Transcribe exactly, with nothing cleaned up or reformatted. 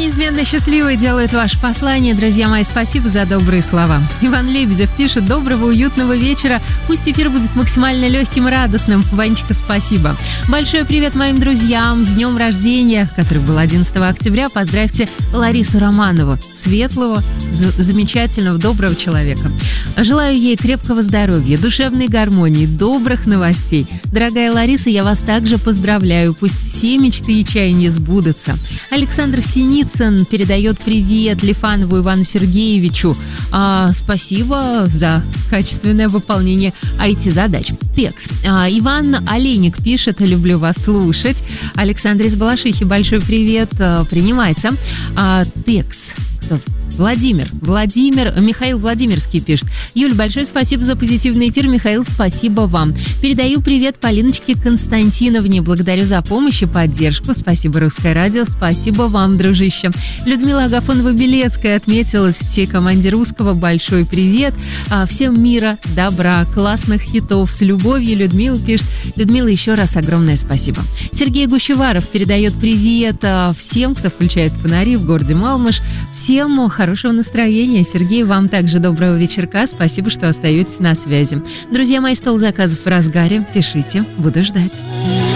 неизменно счастливой делает ваше послание. Друзья мои, спасибо за добрые слова. Иван Лебедев пишет: доброго, уютного вечера. Пусть эфир будет максимально легким и радостным. Ванечка, спасибо. Большой привет моим друзьям с днем рождения, который был одиннадцатого октября. Поздравьте Ларису Романову. Светлого, замечательного, доброго человека. Желаю ей крепкого здоровья, душевной гармонии, добрых новостей. Дорогая Лариса, я вас также поздравляю. Пусть все мечты и чаяния сбудутся. Александр Синицын передает привет Лифанову Ивану Сергеевичу. А, спасибо за качественное выполнение ай ти-задач. Текст. А, Иван Олейник пишет: люблю вас слушать. Александр из Балашихи, большой привет. А, принимается. А, текст. Владимир. Владимир. Михаил Владимирский пишет: Юль, большое спасибо за позитивный эфир. Михаил, спасибо вам. Передаю привет Полиночке Константиновне. Благодарю за помощь и поддержку. Спасибо, Русское радио. Спасибо вам, дружище. Людмила Агафонова-Белецкая отметилась. Всей команде Русского большой привет. Всем мира, добра, классных хитов. С любовью, Людмила пишет. Людмила, еще раз огромное спасибо. Сергей Гущеваров передает привет всем, кто включает фонари в городе Малмыж. Всем хорошего Хорошего настроения. Сергей, вам также доброго вечерка. Спасибо, что остаетесь на связи. Друзья мои, стол заказов в разгаре. Пишите, буду ждать.